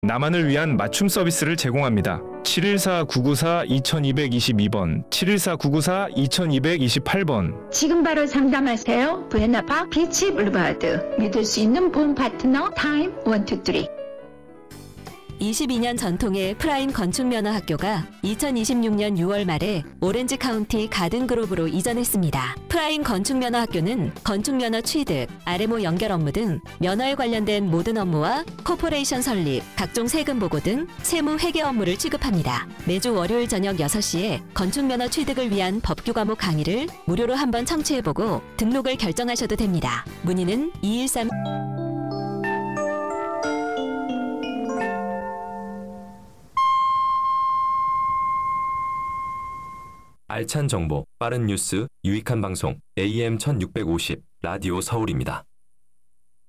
나만을 위한 맞춤 서비스를 제공합니다. 714-994-2222번, 714-994-2228번. 지금 바로 상담하세요. 부에나파 비치 블루바드. 믿을 수 있는 보험 파트너 타임 123. 22년 전통의 프라임 건축면허학교가 2026년 6월 말에 오렌지 카운티 가든그로브로 이전했습니다. 프라임 건축면허학교는 건축면허 취득, RMO 연결 업무 등 면허에 관련된 모든 업무와 코퍼레이션 설립, 각종 세금 보고 등 세무 회계 업무를 취급합니다. 매주 월요일 저녁 6시에 건축면허 취득을 위한 법규 과목 강의를 무료로 한번 청취해보고 등록을 결정하셔도 됩니다. 문의는 213 알찬 정보, 빠른 뉴스, 유익한 방송 AM 1650 라디오 서울입니다.